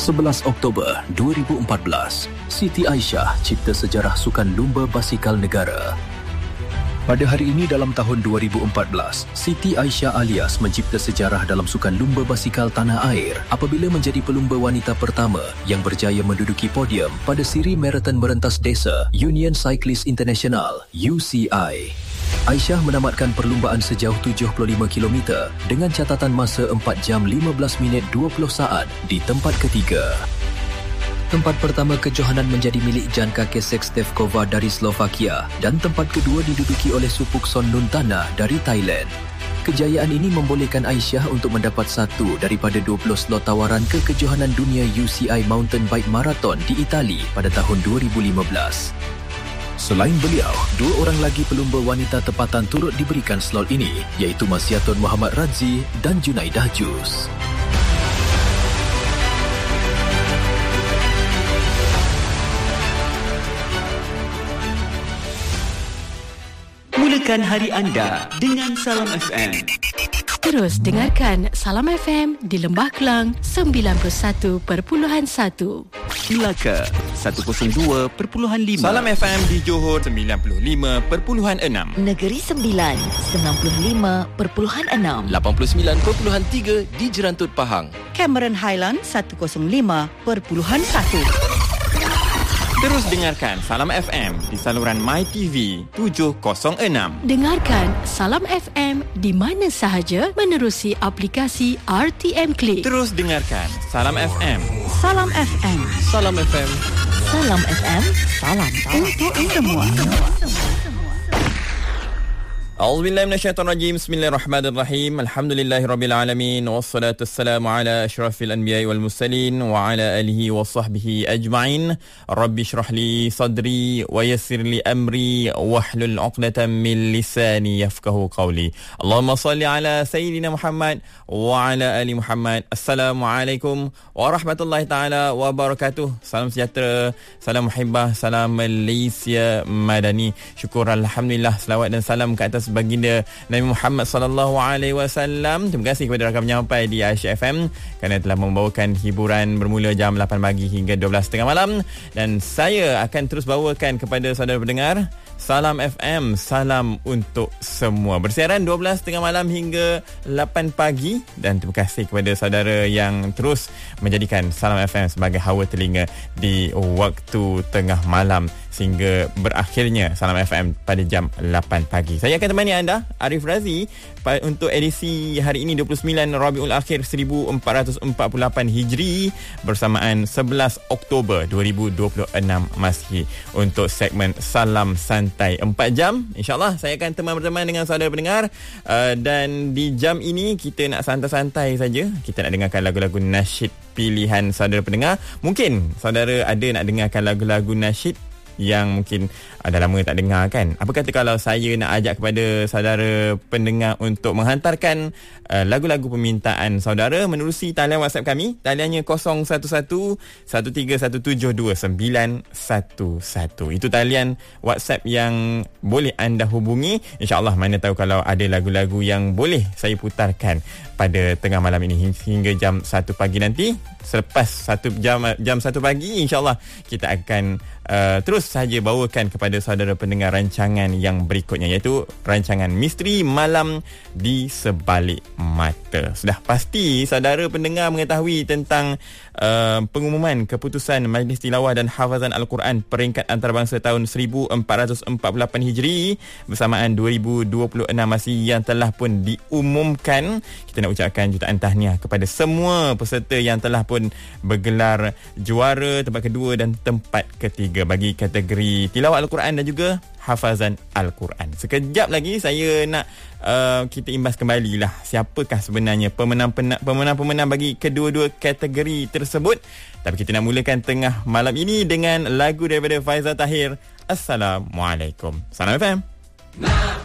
11 Oktober 2014, Siti Aisyah cipta sejarah Sukan Lumba Basikal Negara. Pada hari ini dalam tahun 2014, Siti Aisyah Alias mencipta sejarah dalam Sukan Lumba Basikal Tanah Air apabila menjadi pelumba wanita pertama yang berjaya menduduki podium pada siri maraton merentas desa Union Cyclist International (UCI). Aisyah menamatkan perlumbaan sejauh 75 km dengan catatan masa 4 jam 15 minit 20 saat di tempat ketiga. Tempat pertama kejohanan menjadi milik Janka Kesekstevkova dari Slovakia dan tempat kedua diduduki oleh Supukson Nuntana dari Thailand. Kejayaan ini membolehkan Aisyah untuk mendapat satu daripada 20 slot tawaran ke kejohanan dunia UCI Mountain Bike Marathon di Itali pada tahun 2015. Selain beliau, dua orang lagi pelumba wanita tempatan turut diberikan slot ini, iaitu Masyiatun Muhammad Radzi dan Junaidah Jus. Mulakan hari anda dengan Salam FM. Terus dengarkan Salam FM di Lembah Kelang 91.1, Melaka 102.5, Salam FM di Johor 95.6, Negeri Sembilan 95.6, 89.3 di Jerantut Pahang, Cameron Highland 105.1. Terus dengarkan Salam FM di saluran MyTV 706. Dengarkan Salam FM di mana sahaja menerusi aplikasi RTM Click. Terus dengarkan Salam FM. Salam FM. Salam FM. Salam FM. Salam Untuk semua. A'udzubillahi minasyaitonirrajim. Bismillahirrahmanirrahim. Alhamdulillahirabbil alamin wassalatu wassalamu ala asyrafil anbiya'i wal mursalin wa ala alihi wa sahbihi ajma'in. Rabbi shrah li sadri wa yassir li amri wahlul 'uqdatam min lisani yafqahu qawli. Allahumma salli ala sayyidina Muhammad wa ala ali Muhammad. Assalamualaikum warahmatullahi taala wabarakatuh. Salam sejahtera, salam muhibbah, salam Malaysia Madani. Syukur alhamdulillah, selawat dan salam ke atas baginda Nabi Muhammad sallallahu alaihi wasallam. Terima kasih kepada rakan penyampai di Aisyah FM kerana telah membawakan hiburan bermula jam 8 pagi hingga 12.30 malam, dan saya akan terus bawakan kepada saudara pendengar Salam FM, salam untuk semua. Bersiaran 12.30 malam hingga 8 pagi, dan terima kasih kepada saudara yang terus menjadikan Salam FM sebagai hawa telinga di waktu tengah malam sehingga berakhirnya Salam FM pada jam 8 pagi. Saya akan temani anda, Arif Razi, untuk edisi hari ini 29 Rabiul Akhir 1448 Hijri bersamaan 11 Oktober 2026 Masihi, untuk segmen Salam Santai 4 jam. InsyaAllah saya akan berteman dengan saudara pendengar, dan di jam ini kita nak santai-santai saja. Kita nak dengarkan lagu-lagu nasyid pilihan saudara pendengar. Mungkin saudara ada nak dengarkan lagu-lagu nasyid yang mungkin dah lama tak dengar kan. Apa kata kalau saya nak ajak kepada saudara pendengar untuk menghantarkan lagu-lagu permintaan saudara menerusi talian WhatsApp kami. Taliannya 0111-131-2911. Itu talian WhatsApp yang boleh anda hubungi. InsyaAllah mana tahu kalau ada lagu-lagu yang boleh saya putarkan pada tengah malam ini hingga jam 1 pagi nanti. Selepas jam 1 pagi, InsyaAllah kita akan terus saja bawakan kepada saudara pendengar rancangan yang berikutnya, iaitu rancangan Misteri Malam di Sebalik Mata. Sudah pasti saudara pendengar mengetahui tentang pengumuman keputusan Majlis Tilawah dan Hafazan Al-Quran peringkat antarabangsa tahun 1448 Hijri bersamaan 2026 Masihi yang telah pun diumumkan. Kita nak ucapkan jutaan tahniah kepada semua peserta yang telah pun bergelar juara tempat kedua dan tempat ketiga bagi kategori tilawah Al-Quran dan juga hafazan Al-Quran. Sekejap lagi saya nak kita imbas kembali lah siapakah sebenarnya pemenang-pemenang bagi kedua-dua kategori tersebut. Tapi kita nak mulakan tengah malam ini dengan lagu daripada Faizal Tahir. Assalamualaikum. Salam FM.